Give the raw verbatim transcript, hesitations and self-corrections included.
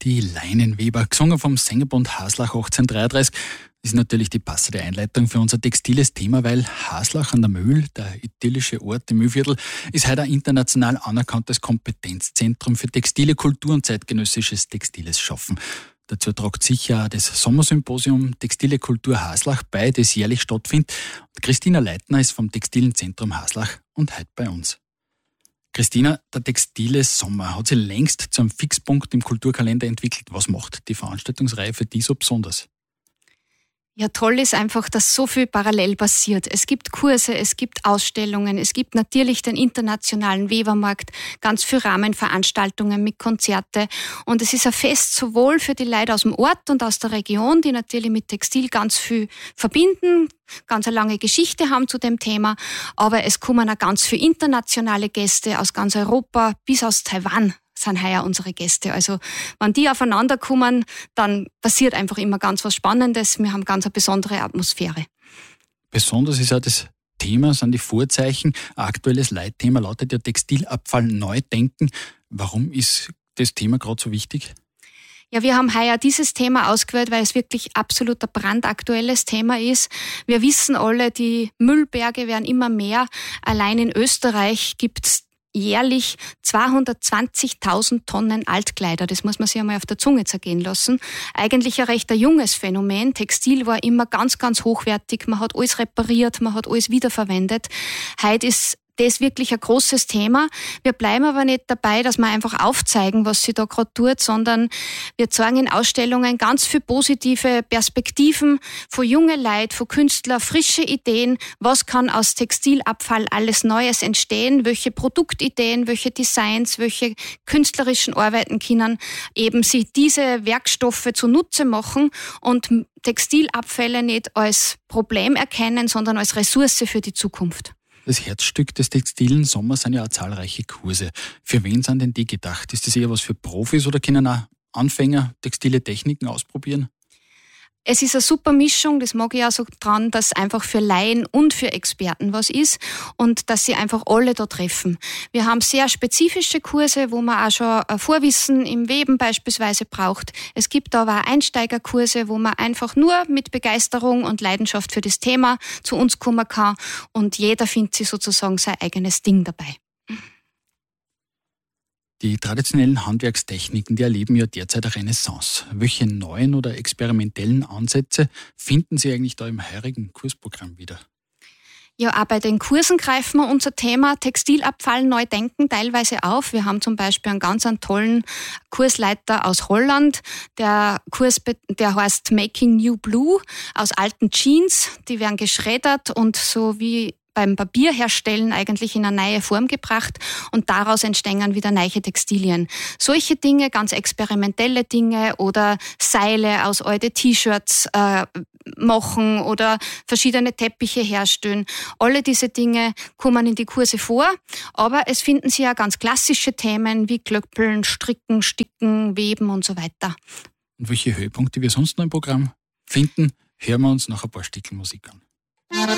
Die Leinenweber, gesungen vom Sängerbund Haslach achtzehnhundertdreiunddreißig, ist natürlich die passende Einleitung für unser textiles Thema, weil Haslach an der Mühl, der idyllische Ort im Mühlviertel, ist heute ein international anerkanntes Kompetenzzentrum für textile Kultur und zeitgenössisches textiles Schaffen. Dazu tragt sicher auch das Sommersymposium Textile Kultur Haslach bei, das jährlich stattfindet. Und Christina Leitner ist vom Textilen Zentrum Haslach und heute bei uns. Christina, der textile Sommer hat sich längst zu einem Fixpunkt im Kulturkalender entwickelt. Was macht die Veranstaltungsreihe für dich so besonders? Ja, toll ist einfach, dass so viel parallel passiert. Es gibt Kurse, es gibt Ausstellungen, es gibt natürlich den internationalen Webermarkt, ganz viele Rahmenveranstaltungen mit Konzerte. Und es ist ein Fest sowohl für die Leute aus dem Ort und aus der Region, die natürlich mit Textil ganz viel verbinden, ganz eine lange Geschichte haben zu dem Thema. Aber es kommen auch ganz viele internationale Gäste aus ganz Europa bis aus Taiwan. Sind heuer unsere Gäste. Also wenn die aufeinander kommen, dann passiert einfach immer ganz was Spannendes. Wir haben ganz eine besondere Atmosphäre. Besonders ist auch das Thema, sind die Vorzeichen. Ein aktuelles Leitthema lautet ja Textilabfall neu denken. Warum ist das Thema gerade so wichtig? Ja, wir haben heuer dieses Thema ausgewählt, weil es wirklich absolut ein brandaktuelles Thema ist. Wir wissen alle, die Müllberge werden immer mehr. Allein in Österreich gibt's jährlich zweihundertzwanzigtausend Tonnen Altkleider. Das muss man sich einmal auf der Zunge zergehen lassen. Eigentlich ein recht ein junges Phänomen. Textil war immer ganz, ganz hochwertig. Man hat alles repariert, man hat alles wiederverwendet. Heute ist das wirklich ein großes Thema. Wir bleiben aber nicht dabei, dass wir einfach aufzeigen, was sie da gerade tut, sondern wir zeigen in Ausstellungen ganz viele positive Perspektiven von jungen Leuten, von Künstlern, frische Ideen. Was kann aus Textilabfall alles Neues entstehen? Welche Produktideen, welche Designs, welche künstlerischen Arbeiten können eben sich diese Werkstoffe zunutze machen und Textilabfälle nicht als Problem erkennen, sondern als Ressource für die Zukunft. Das Herzstück des textilen Sommers sind ja auch zahlreiche Kurse. Für wen sind denn die gedacht? Ist das eher was für Profis oder können auch Anfänger textile Techniken ausprobieren? Es ist eine super Mischung, das mag ich auch so dran, dass einfach für Laien und für Experten was ist und dass sie einfach alle da treffen. Wir haben sehr spezifische Kurse, wo man auch schon ein Vorwissen im Weben beispielsweise braucht. Es gibt aber auch Einsteigerkurse, wo man einfach nur mit Begeisterung und Leidenschaft für das Thema zu uns kommen kann und jeder findet sich sozusagen sein eigenes Ding dabei. Die traditionellen Handwerkstechniken, die erleben ja derzeit eine Renaissance. Welche neuen oder experimentellen Ansätze finden Sie eigentlich da im heurigen Kursprogramm wieder? Ja, auch bei den Kursen greifen wir unser Thema Textilabfall neu denken teilweise auf. Wir haben zum Beispiel einen ganz einen tollen Kursleiter aus Holland. Der Kurs, der heißt Making New Blue, aus alten Jeans. Die werden geschreddert und so wie beim Papierherstellen eigentlich in eine neue Form gebracht und daraus entstehen wieder neue Textilien. Solche Dinge, ganz experimentelle Dinge oder Seile aus alten T-Shirts äh, machen oder verschiedene Teppiche herstellen. Alle diese Dinge kommen in die Kurse vor, aber es finden sich ja ganz klassische Themen wie Klöppeln, Stricken, Sticken, Weben und so weiter. Und welche Höhepunkte wir sonst noch im Programm finden, hören wir uns nach ein paar Stückchen Musik an.